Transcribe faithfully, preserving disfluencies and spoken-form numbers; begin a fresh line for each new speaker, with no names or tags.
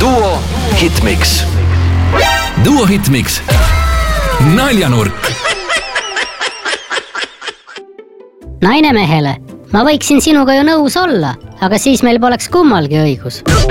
Duo Hitmix.
Duo Hitmix. Naljanurk.
Naine mehele, ma võiksin sinuga ju nõus olla, aga siis meil poleks kummalgi õigus.